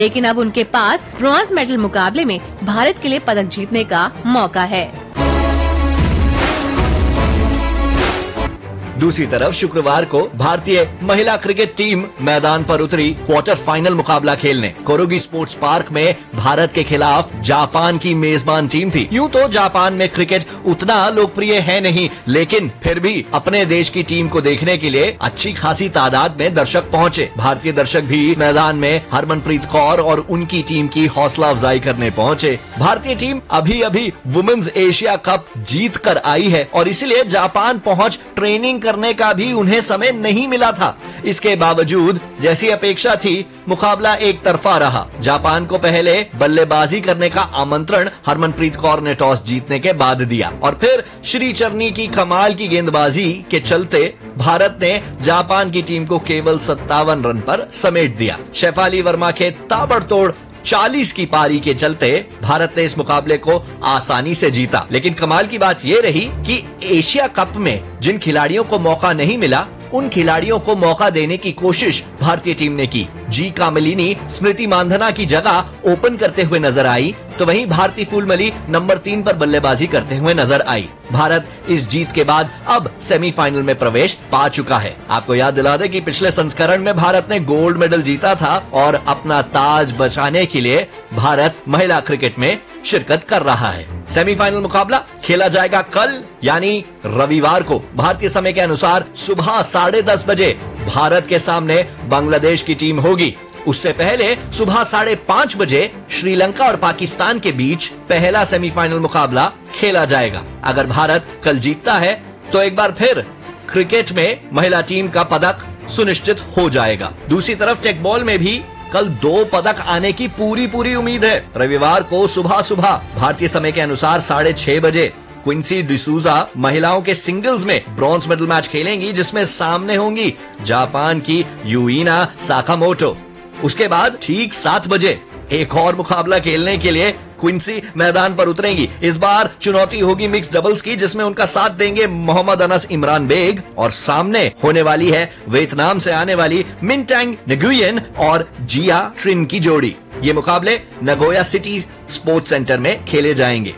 लेकिन अब उनके पास ब्रॉन्ज मेडल मुकाबले में भारत के लिए पदक जीतने का मौका है। दूसरी तरफ शुक्रवार को भारतीय महिला क्रिकेट टीम मैदान पर उतरी क्वार्टर फाइनल मुकाबला खेलने। कोरोगी स्पोर्ट्स पार्क में भारत के खिलाफ जापान की मेजबान टीम थी। यूं तो जापान में क्रिकेट उतना लोकप्रिय है नहीं, लेकिन फिर भी अपने देश की टीम को देखने के लिए अच्छी खासी तादाद में दर्शक पहुंचे। भारतीय दर्शक भी मैदान में हरमनप्रीत कौर और उनकी टीम की हौसला अफजाई करने पहुंचे। भारतीय टीम अभी अभी वुमेन्स एशिया कप जीत कर आई है और इसीलिए जापान पहुंच ट्रेनिंग करने का भी उन्हें समय नहीं मिला था। इसके बावजूद जैसी अपेक्षा थी, मुकाबला एक तरफा रहा। जापान को पहले बल्लेबाजी करने का आमंत्रण हरमनप्रीत कौर ने टॉस जीतने के बाद दिया और फिर श्री चरनी की कमाल की गेंदबाजी के चलते भारत ने जापान की टीम को केवल 57 रन पर समेट दिया। शेफाली वर्मा के ताबड़तोड़ 40 की पारी के चलते भारत ने इस मुकाबले को आसानी से जीता। लेकिन कमाल की बात यह रही कि एशिया कप में जिन खिलाड़ियों को मौका नहीं मिला, उन खिलाड़ियों को मौका देने की कोशिश भारतीय टीम ने की। जी कामिलिनी स्मृति मांधना की जगह ओपन करते हुए नजर आई, तो वहीं भारती फूलमली नंबर 3 पर बल्लेबाजी करते हुए नजर आई। भारत इस जीत के बाद अब सेमीफाइनल में प्रवेश पा चुका है। आपको याद दिला दें कि पिछले संस्करण में भारत ने गोल्ड मेडल जीता था और अपना ताज बचाने के लिए भारत महिला क्रिकेट में शिरकत कर रहा है। सेमीफाइनल मुकाबला खेला जाएगा कल यानी रविवार को भारतीय समय के अनुसार सुबह 10:30 बजे भारत के सामने बांग्लादेश की टीम होगी। उससे पहले सुबह 5:30 बजे श्रीलंका और पाकिस्तान के बीच पहला सेमीफाइनल मुकाबला खेला जाएगा। अगर भारत कल जीतता है तो एक बार फिर क्रिकेट में महिला टीम का पदक सुनिश्चित हो जाएगा। दूसरी तरफ टेकबॉल में भी कल 2 पदक आने की पूरी उम्मीद है। रविवार को सुबह भारतीय समय के अनुसार 6:30 बजे क्विंसी डिसूजा महिलाओं के सिंगल्स में ब्रॉन्ज मेडल मैच खेलेंगी, जिसमें सामने होंगी जापान की यूइना साकामोटो। उसके बाद ठीक 7 बजे एक और मुकाबला खेलने के लिए क्विंसी मैदान पर उतरेंगी। इस बार चुनौती होगी मिक्स डबल्स की, जिसमें उनका साथ देंगे मोहम्मद अनस इमरान बेग और सामने होने वाली है वियतनाम से आने वाली मिनटेंग निगुयन और जिया ट्रिन की जोड़ी। ये मुकाबले नगोया सिटी स्पोर्ट्स सेंटर में खेले जाएंगे।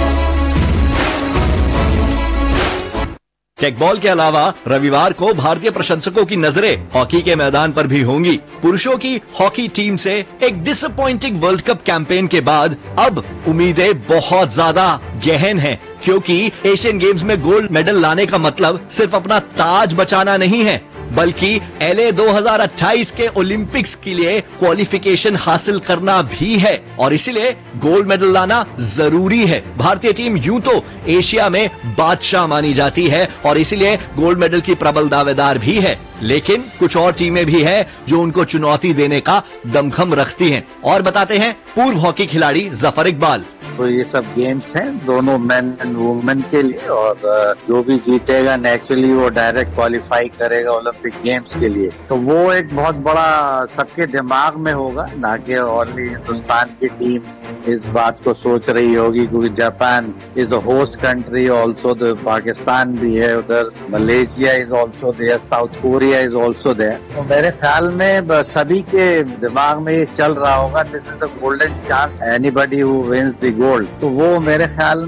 टेकबॉल के अलावा रविवार को भारतीय प्रशंसकों की नजरें हॉकी के मैदान पर भी होंगी। पुरुषों की हॉकी टीम से एक डिसअपॉइंटिंग वर्ल्ड कप कैंपेन के बाद अब उम्मीदें बहुत ज्यादा गहन हैं, क्योंकि एशियन गेम्स में गोल्ड मेडल लाने का मतलब सिर्फ अपना ताज बचाना नहीं है, बल्कि LA 2028 के ओलंपिक्स के लिए क्वालिफिकेशन हासिल करना भी है और इसीलिए गोल्ड मेडल लाना जरूरी है। भारतीय टीम यूं तो एशिया में बादशाह मानी जाती है और इसीलिए गोल्ड मेडल की प्रबल दावेदार भी है, लेकिन कुछ और टीमें भी हैं जो उनको चुनौती देने का दमखम रखती हैं। और बताते हैं पूर्व हॉकी खिलाड़ी जफर इकबाल। तो ये सब गेम्स हैं दोनों मेन एंड वुमेन के लिए और जो भी जीतेगा नेचुरली वो डायरेक्ट क्वालिफाई करेगा ओलंपिक गेम्स के लिए। तो वो एक बहुत बड़ा सबके दिमाग में होगा, ना कि ओनली हिंदुस्तान की टीम इस बात को सोच रही होगी, क्योंकि Japan is the host country also, Pakistan भी है उधर, Malaysia is also there, south Korea is also there. तो मेरे ख्याल में सभी के दिमाग में ये चल रहा होगा, this is the golden chance anybody who wins the gold. तो वो मेरे ख्याल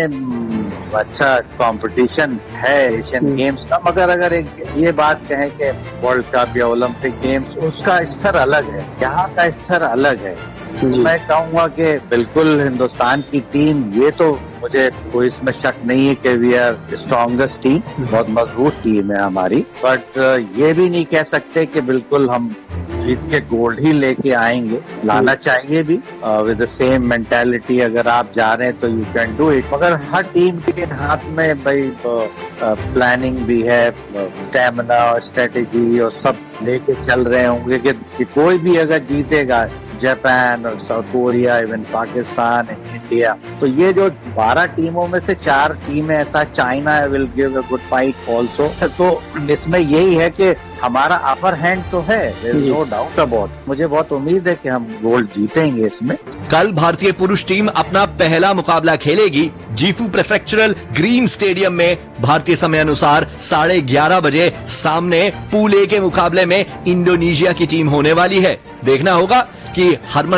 में अच्छा कंपटीशन है एशियन गेम्स का। मगर अगर एक ये बात कहें कि वर्ल्ड कप या ओलंपिक गेम्स, उसका स्तर अलग है, यहाँ का स्तर अलग है। मैं कहूँगा कि बिल्कुल हिंदुस्तान की टीम, ये तो मुझे कोई इसमें शक नहीं है कि वी आर स्ट्रॉन्गेस्ट टीम, बहुत मजबूत टीम है हमारी, बट ये भी नहीं कह सकते कि बिल्कुल हम जीत के गोल्ड ही लेके आएंगे। लाना चाहिए भी विद द सेम मेंटालिटी। अगर आप जा रहे हैं तो यू कैन डू इट, मगर हर टीम के हाथ में भाई प्लानिंग भी है, स्टैमिना और स्ट्रेटेजी और सब लेके चल रहे होंगे कि कोई भी अगर जीतेगा, जापान और south Korea, even Pakistan, India, तो ये जो 12 टीमों में से 4 टीमें ऐसा, China will give a good fight also. तो इसमें यही है कि हमारा अपर हैंड तो है, नो डाउट अबाउट। मुझे बहुत उम्मीद है कि हम गोल्ड जीतेंगे इसमें। कल भारतीय पुरुष टीम अपना पहला मुकाबला खेलेगी जीफू प्रेफेक्चरल ग्रीन स्टेडियम में भारतीय समय अनुसार 11:30 बजे। सामने पूल ए के मुकाबले में इंडोनेशिया की टीम होने वाली है। देखना होगा कि हरमन